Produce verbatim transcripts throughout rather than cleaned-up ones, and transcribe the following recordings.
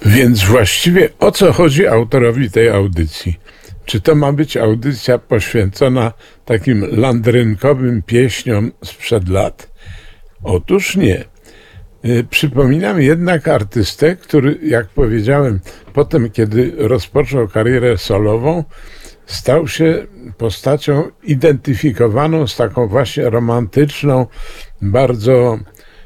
Więc właściwie o co chodzi autorowi tej audycji? Czy to ma być audycja poświęcona takim landrynkowym pieśniom sprzed lat? Otóż nie. Przypominam jednak artystę, który, jak powiedziałem, potem, kiedy rozpoczął karierę solową, stał się postacią identyfikowaną z taką właśnie romantyczną, bardzo,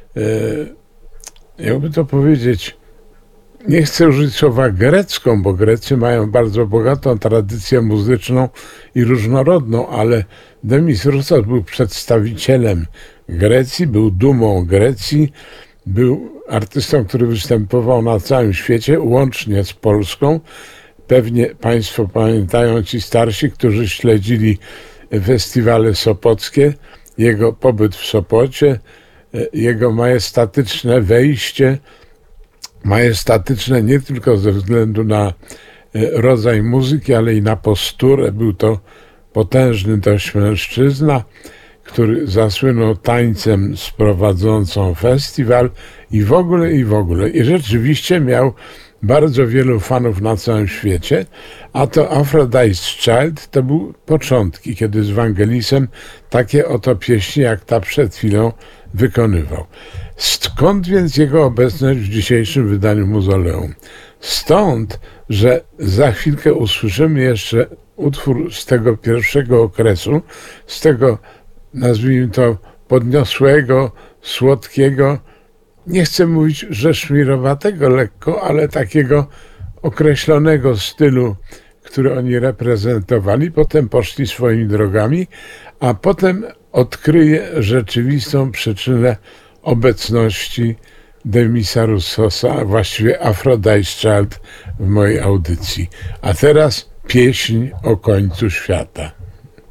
jakby to powiedzieć, nie chcę użyć słowa grecką, bo Grecy mają bardzo bogatą tradycję muzyczną i różnorodną, ale Demis Roussos był przedstawicielem Grecji, był dumą Grecji, był artystą, który występował na całym świecie, łącznie z Polską. Pewnie Państwo pamiętają, ci starsi, którzy śledzili festiwale sopockie, jego pobyt w Sopocie, jego majestatyczne wejście, majestatyczne nie tylko ze względu na rodzaj muzyki, ale i na posturę. Był to potężny dość mężczyzna, który zasłynął tańcem z prowadzącą festiwal i w ogóle, i w ogóle. I rzeczywiście miał bardzo wielu fanów na całym świecie, a to Aphrodite's Child to były początki, kiedy z Vangelisem takie oto pieśni, jak ta przed chwilą, wykonywał. Skąd więc jego obecność w dzisiejszym wydaniu Mauzoleum? Stąd, że za chwilkę usłyszymy jeszcze utwór z tego pierwszego okresu, z tego, nazwijmy to, podniosłego, słodkiego, nie chcę mówić, że szmirowatego lekko, ale takiego określonego stylu, który oni reprezentowali. Potem poszli swoimi drogami, a potem odkryje rzeczywistą przyczynę obecności Demisa Roussosa, a właściwie Aphrodite's Child w mojej audycji. A teraz pieśń o końcu świata.